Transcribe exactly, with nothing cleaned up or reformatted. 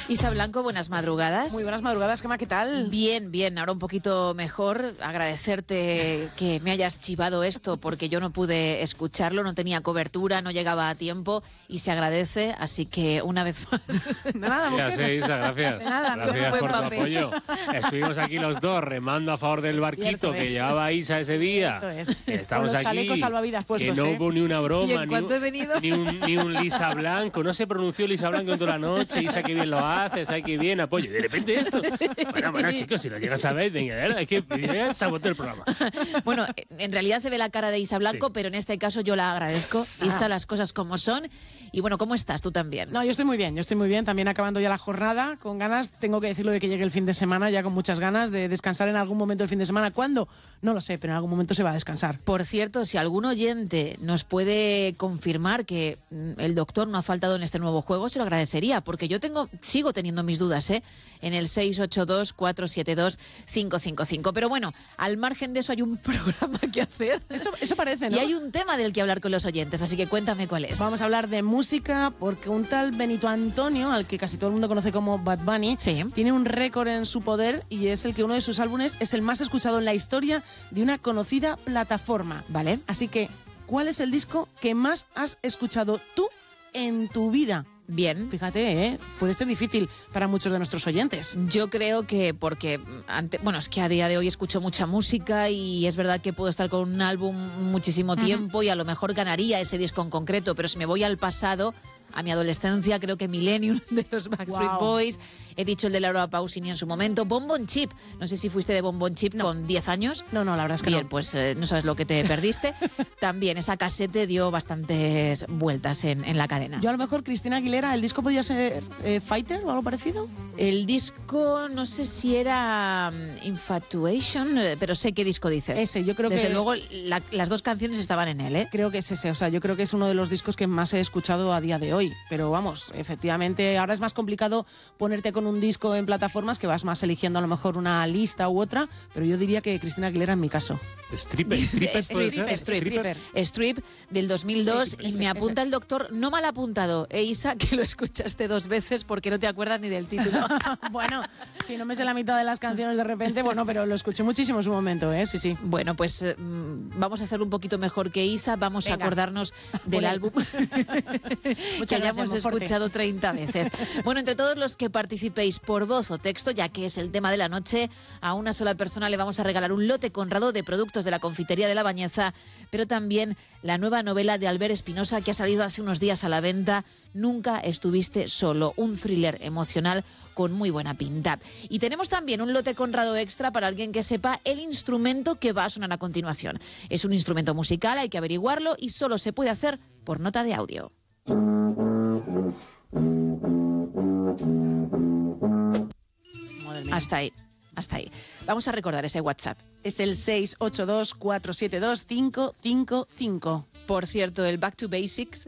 Isa Blanco, buenas madrugadas. Muy buenas madrugadas, Gemma, ¿qué tal? Bien, bien, ahora un poquito mejor. Agradecerte que me hayas chivado esto porque yo no pude escucharlo, no tenía cobertura, no llegaba a tiempo y se agradece, así que una vez más. De nada, mujer. Ya sé, Isa, gracias. De nada, gracias buen por tu papel. apoyo. Estuvimos aquí los dos remando a favor del barquito Cierto que es. llevaba Isa ese día. Cierto es. Estamos Con los aquí. chalecos salvavidas puestos, que no ¿eh? hubo ni una broma. Y en ni cuanto un, he venido- Ni un, ni un Lisa Blanco. No se pronunció Lisa Blanco en toda la noche. Isa, qué bien lo haces. Ay, qué bien, apoyo. Y de repente esto. Bueno, bueno, chicos, si lo llegas a ver, venga, es que saboteó el programa. Bueno, en realidad se ve la cara de Isa Blanco, Sí. pero en este caso yo la agradezco. Isa, las cosas como son. Y bueno, ¿cómo estás tú también? No, yo estoy muy bien, yo estoy muy bien, también acabando ya la jornada, con ganas, tengo que decirlo de que llegue el fin de semana, ya con muchas ganas de descansar en algún momento del fin de semana. ¿Cuándo? No lo sé, pero en algún momento se va a descansar. Por cierto, si algún oyente nos puede confirmar que mm, el doctor no ha faltado en este nuevo juego, se lo agradecería, porque yo tengo, sigo teniendo mis dudas, ¿eh? En el seis ocho dos, cuatro siete dos, cinco cinco cinco. Pero bueno, al margen de eso hay un programa que hacer. Eso, eso parece, ¿no? Y hay un tema del que hablar con los oyentes, así que cuéntame cuál es. Vamos a hablar de música porque un tal Benito Antonio, al que casi todo el mundo conoce como Bad Bunny, Sí. tiene un récord en su poder y es el que uno de sus álbumes es el más escuchado en la historia de una conocida plataforma. Vale. Así que, ¿cuál es el disco que más has escuchado tú en tu vida? Bien. Fíjate, ¿eh? Puede ser difícil para muchos de nuestros oyentes. Yo creo que porque, ante, bueno, es que a día de hoy escucho mucha música y es verdad que puedo estar con un álbum muchísimo tiempo y a lo mejor ganaría ese disco en concreto, pero si me voy al pasado, a mi adolescencia, creo que Millennium de los Backstreet Wow. Boys, he dicho el de Laura Pausini en su momento, Bon Bon Chip, no sé si fuiste de Bon Bon Chip con diez años. No, no, la verdad es que Bien, no. pues eh, no sabes lo que te perdiste. También esa casete dio bastantes vueltas en, en la cadena. Yo a lo mejor, Cristina Aguilera, ¿el disco podía ser eh, Fighter o algo parecido? El disco, no sé si era um, Infatuation, eh, pero sé qué disco dices. Ese, yo creo Desde que- luego, la- las dos canciones estaban en él, ¿eh? Creo que es ese, o sea, yo creo que es uno de los discos que más he escuchado a día de hoy. Pero vamos, efectivamente, ahora es más complicado ponerte con un disco en plataformas que vas más eligiendo a lo mejor una lista u otra, pero yo diría que Cristina Aguilera en mi caso. Stripper, stripper, puede Strip, ser. Strip, Stripper. Strip del dos mil dos Sí, y ese, me ese. apunta el doctor, no mal apuntado, eh, Isa, que lo escuchaste dos veces porque no te acuerdas ni del título. Bueno, si no me sé la mitad de las canciones de repente, bueno, pero lo escuché muchísimo en su momento, ¿eh? Sí, sí. Bueno, pues eh, mm, vamos a hacer un poquito mejor que Isa, vamos Venga. a acordarnos del Bueno. álbum que Muchas hayamos gracias, Monforte. escuchado treinta veces. Bueno, entre todos los que participéis por voz o texto, ya que es el tema de la noche, a una sola persona le vamos a regalar un lote conrado de productos de la confitería de La Bañeza, pero también la nueva novela de Albert Espinosa que ha salido hace unos días a la venta, Nunca estuviste solo, un thriller emocional con muy buena pinta. Y tenemos también un lote conrado extra para alguien que sepa el instrumento que va a sonar a continuación. Es un instrumento musical, hay que averiguarlo y solo se puede hacer por nota de audio. Madre mía. Hasta ahí, hasta ahí. Vamos a recordar ese WhatsApp. Es el seis ocho dos, cuatro siete dos, cinco cinco cinco. Por cierto, el Back to Basics